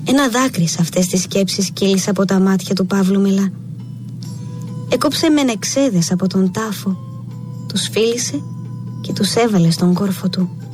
Ένα δάκρυ σε αυτές τις σκέψεις κύλησε από τα μάτια του Παύλου Μελά. Έκοψε μενεξέδες από τον τάφο, τους φίλησε και τους έβαλε στον κόρφο του.